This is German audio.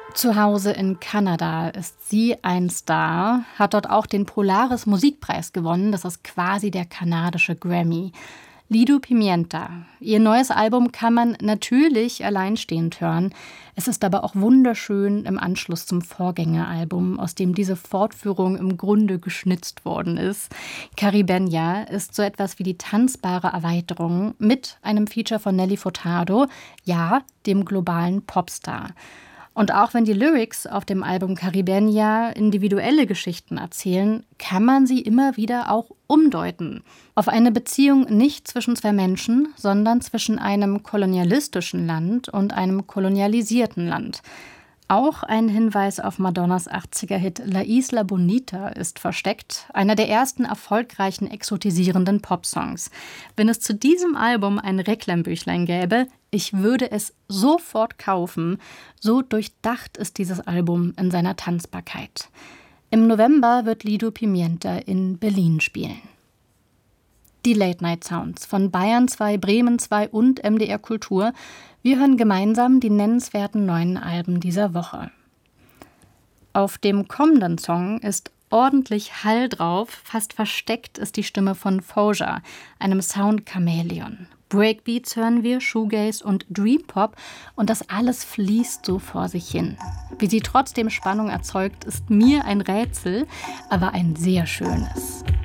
Zu Hause in Kanada ist sie ein Star, hat dort auch den Polaris Musikpreis gewonnen. Das ist quasi der kanadische Grammy. Lido Pimienta. Ihr neues Album kann man natürlich alleinstehend hören. Es ist aber auch wunderschön im Anschluss zum Vorgängeralbum, aus dem diese Fortführung im Grunde geschnitzt worden ist. Caribeña ist so etwas wie die tanzbare Erweiterung mit einem Feature von Nelly Furtado, ja, dem globalen Popstar. Und auch wenn die Lyrics auf dem Album Caribeña individuelle Geschichten erzählen, kann man sie immer wieder auch umdeuten. Auf eine Beziehung nicht zwischen zwei Menschen, sondern zwischen einem kolonialistischen Land und einem kolonialisierten Land. Auch ein Hinweis auf Madonnas 80er-Hit La Isla Bonita ist versteckt, einer der ersten erfolgreichen exotisierenden Popsongs. Wenn es zu diesem Album ein Reklambüchlein gäbe, ich würde es sofort kaufen. So durchdacht ist dieses Album in seiner Tanzbarkeit. Im November wird Lido Pimienta in Berlin spielen. Die Late Night Sounds von Bayern 2, Bremen 2 und MDR Kultur. Wir hören gemeinsam die nennenswerten neuen Alben dieser Woche. Auf dem kommenden Song ist ordentlich Hall drauf. Fast versteckt ist die Stimme von Foja, einem Sound-Chamäleon. Breakbeats hören wir, Shoegaze und Dream Pop und das alles fließt so vor sich hin. Wie sie trotzdem Spannung erzeugt, ist mir ein Rätsel, aber ein sehr schönes.